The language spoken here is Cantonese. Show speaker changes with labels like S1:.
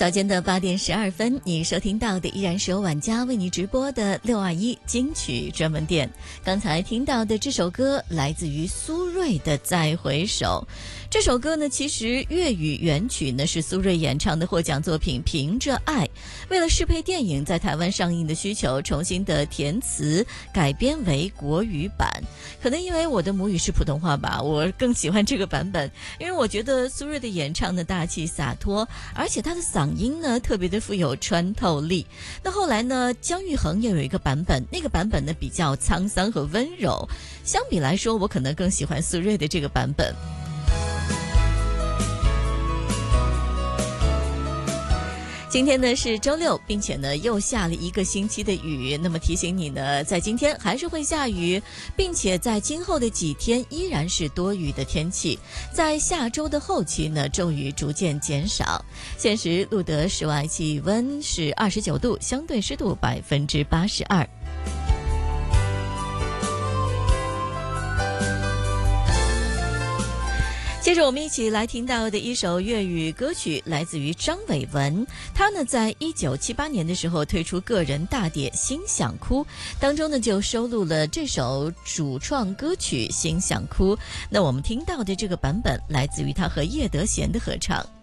S1: 早间的8:12，你收听到的依然是由晚家为你直播的621金曲专门店。刚才听到的这首歌来自于苏芮的《再回首》。这首歌呢，其实粤语原曲呢是苏芮演唱的获奖作品《凭着爱》，为了适配电影在台湾上映的需求，重新的填词改编为国语版。可能因为我的母语是普通话吧，我更喜欢这个版本，因为我觉得苏芮的演唱呢大气洒脱，而且她的嗓音呢特别的富有穿透力。那后来呢，姜育恒也有一个版本，那个版本呢比较沧桑和温柔，相比来说我可能更喜欢苏芮的这个版本。今天呢是周六，并且呢又下了一个星期的雨，那么提醒你呢，在今天还是会下雨，并且在今后的几天依然是多雨的天气，在下周的后期呢，骤雨逐渐减少。现时录得室外气温是29度，相对湿度82%。接着我们一起来听到的一首粤语歌曲来自于张伟文，他呢在1978年的时候推出个人大碟《心想哭》，当中呢就收录了这首主创歌曲《心想哭》。那我们听到的这个版本来自于他和叶德娴的合唱。